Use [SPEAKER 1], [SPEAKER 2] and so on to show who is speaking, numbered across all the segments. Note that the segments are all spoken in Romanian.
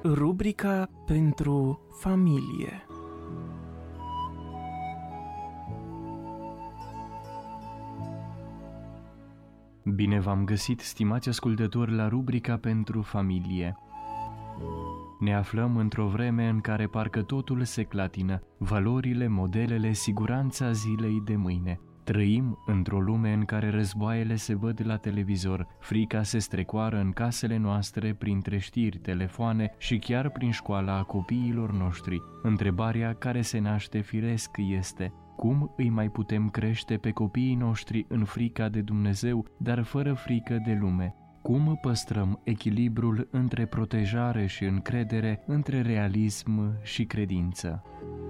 [SPEAKER 1] Rubrica pentru familie.
[SPEAKER 2] Bine v-am găsit, stimați ascultători, la rubrica pentru familie. Ne aflăm într-o vreme în care parcă totul se clatină, valorile, modelele, siguranța zilei de mâine. Trăim într-o lume în care războaiele se văd la televizor, frica se strecoară în casele noastre printre știri, telefoane și chiar prin școala copiilor noștri. Întrebarea care se naște firesc este: cum îi mai putem crește pe copiii noștri în frica de Dumnezeu, dar fără frică de lume? Cum păstrăm echilibrul între protejare și încredere, între realism și credință?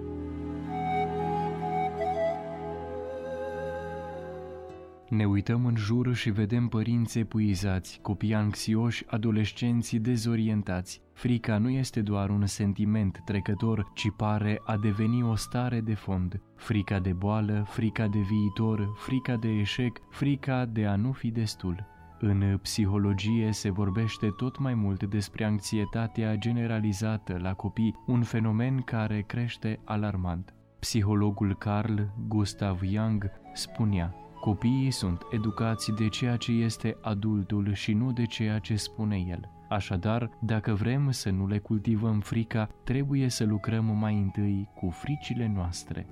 [SPEAKER 2] Ne uităm în jur și vedem părinți epuizați, copii anxioși, adolescenți dezorientați. Frica nu este doar un sentiment trecător, ci pare a deveni o stare de fond. Frica de boală, frica de viitor, frica de eșec, frica de a nu fi destul. În psihologie se vorbește tot mai mult despre anxietatea generalizată la copii, un fenomen care crește alarmant. Psihologul Carl Gustav Jung spunea: copiii sunt educați de ceea ce este adultul și nu de ceea ce spune el. Așadar, dacă vrem să nu le cultivăm frica, trebuie să lucrăm mai întâi cu fricile noastre.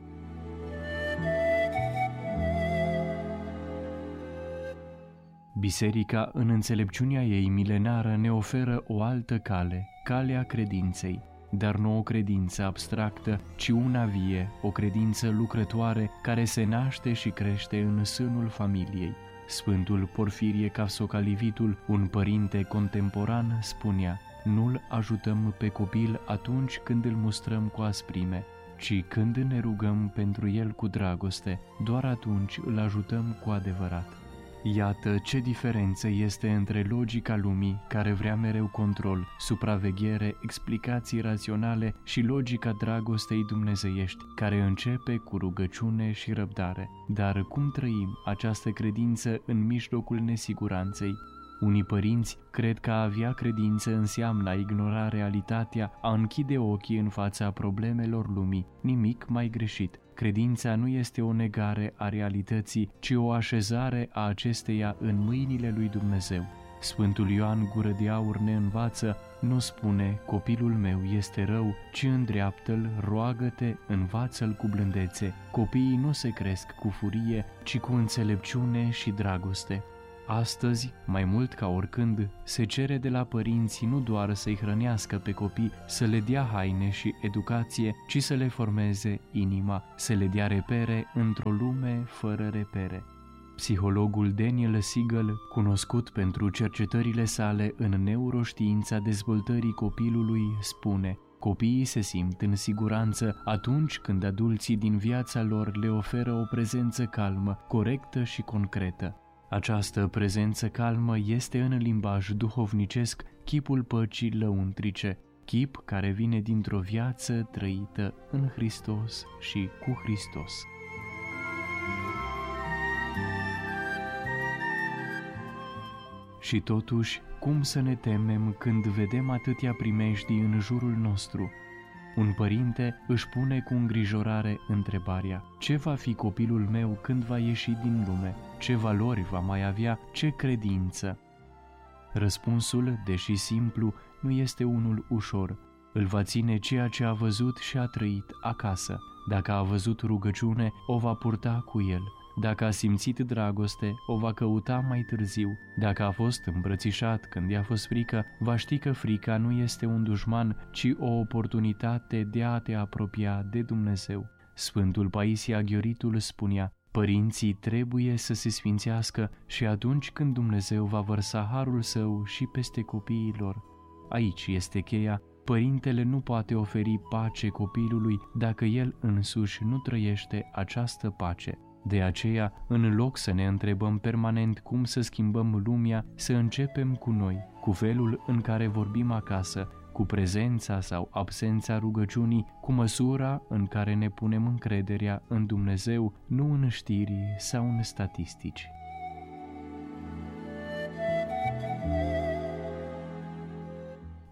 [SPEAKER 2] Biserica, în înțelepciunea ei milenară, ne oferă o altă cale, calea credinței. Dar nu o credință abstractă, ci una vie, o credință lucrătoare care se naște și crește în sânul familiei. Sfântul Porfirie Capsocalivitul, un părinte contemporan, spunea: nu-l ajutăm pe copil atunci când îl mustrăm cu asprime, ci când ne rugăm pentru el cu dragoste, doar atunci îl ajutăm cu adevărat. Iată ce diferență este între logica lumii, care vrea mereu control, supraveghere, explicații raționale, și logica dragostei dumnezeiești, care începe cu rugăciune și răbdare. Dar cum trăim această credință în mijlocul nesiguranței? Unii părinți cred că a avea credință înseamnă a ignora realitatea, a închide ochii în fața problemelor lumii. Nimic mai greșit. Credința nu este o negare a realității, ci o așezare a acesteia în mâinile lui Dumnezeu. Sfântul Ioan Gură de Aur ne învață: nu spune copilul meu este rău, ci îndreaptă-l, roagă-te, învață-l cu blândețe. Copiii nu se cresc cu furie, ci cu înțelepciune și dragoste. Astăzi, mai mult ca oricând, se cere de la părinți nu doar să-i hrănească pe copii, să le dea haine și educație, ci să le formeze inima, să le dea repere într-o lume fără repere. Psihologul Daniel Siegel, cunoscut pentru cercetările sale în neuroștiința dezvoltării copilului, spune: copiii se simt în siguranță atunci când adulții din viața lor le oferă o prezență calmă, corectă și concretă. Această prezență calmă este în limbaj duhovnicesc chipul păcii lăuntrice, chip care vine dintr-o viață trăită în Hristos și cu Hristos. Și totuși, cum să ne temem când vedem atâtea primejdii în jurul nostru? Un părinte își pune cu îngrijorare întrebarea: ce va fi copilul meu când va ieși din lume? Ce valori va mai avea? Ce credință? Răspunsul, deși simplu, nu este unul ușor. Îl va ține ceea ce a văzut și a trăit acasă. Dacă a văzut rugăciune, o va purta cu el. Dacă a simțit dragoste, o va căuta mai târziu. Dacă a fost îmbrățișat când i-a fost frică, va ști că frica nu este un dușman, ci o oportunitate de a te apropia de Dumnezeu. Sfântul Paisie Aghioritul spunea: părinții trebuie să se sfințească și atunci când Dumnezeu va vărsa harul său și peste copiii lor. Aici este cheia. Părintele nu poate oferi pace copilului dacă el însuși nu trăiește această pace. De aceea, în loc să ne întrebăm permanent cum să schimbăm lumea, să începem cu noi, cu felul în care vorbim acasă, cu prezența sau absența rugăciunii, cu măsura în care ne punem încrederea în Dumnezeu, nu în știri sau în statistici.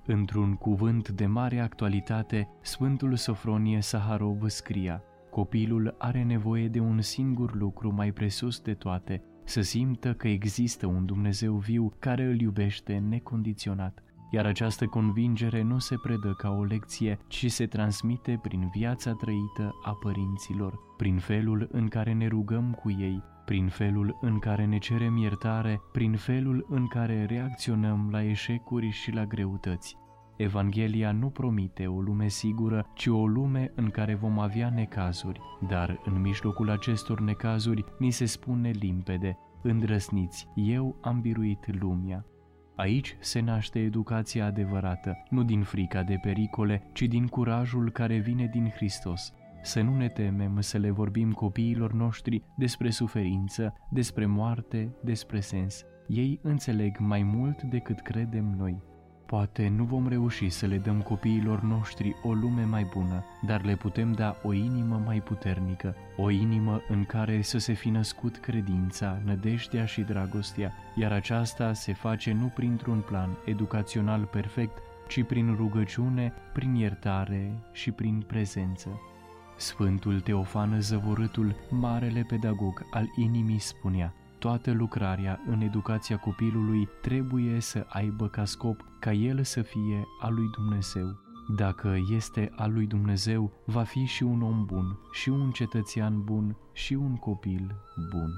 [SPEAKER 2] Într-un cuvânt de mare actualitate, Sfântul Sofronie Saharov scria: copilul are nevoie de un singur lucru mai presus de toate, să simtă că există un Dumnezeu viu care îl iubește necondiționat. Iar această convingere nu se predă ca o lecție, ci se transmite prin viața trăită a părinților, prin felul în care ne rugăm cu ei, prin felul în care ne cerem iertare, prin felul în care reacționăm la eșecuri și la greutăți. Evanghelia nu promite o lume sigură, ci o lume în care vom avea necazuri, dar în mijlocul acestor necazuri ni se spune limpede: îndrăsniți, eu am biruit lumea. Aici se naște educația adevărată, nu din frica de pericole, ci din curajul care vine din Hristos. Să nu ne temem să le vorbim copiilor noștri despre suferință, despre moarte, despre sens. Ei înțeleg mai mult decât credem noi. Poate nu vom reuși să le dăm copiilor noștri o lume mai bună, dar le putem da o inimă mai puternică, o inimă în care să se fi născut credința, nădejdea și dragostea, iar aceasta se face nu printr-un plan educațional perfect, ci prin rugăciune, prin iertare și prin prezență. Sfântul Teofan Zăvorâtul, marele pedagog al inimii, spunea: toată lucrarea în educația copilului trebuie să aibă ca scop ca el să fie al lui Dumnezeu. Dacă este al lui Dumnezeu, va fi și un om bun, și un cetățean bun, și un copil bun.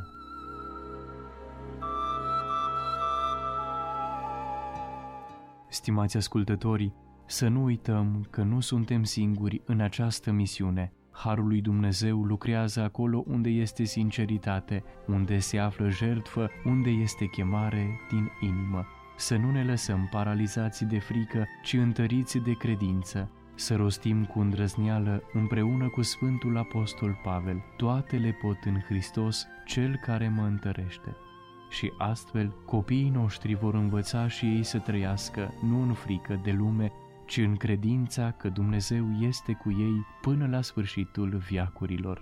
[SPEAKER 2] Stimați ascultători, să nu uităm că nu suntem singuri în această misiune. Harul lui Dumnezeu lucrează acolo unde este sinceritate, unde se află jertfă, unde este chemare din inimă. Să nu ne lăsăm paralizați de frică, ci întăriți de credință. Să rostim cu îndrăzneală, împreună cu Sfântul Apostol Pavel: toate le pot în Hristos, Cel care mă întărește. Și astfel, copiii noștri vor învăța și ei să trăiască nu în frică de lume, ci în credința că Dumnezeu este cu ei până la sfârșitul veacurilor.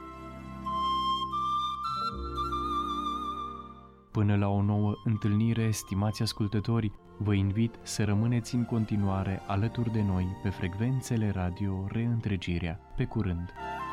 [SPEAKER 2] Până la o nouă întâlnire, stimați ascultători, vă invit să rămâneți în continuare alături de noi pe frecvențele radio Reîntregirea. Pe curând!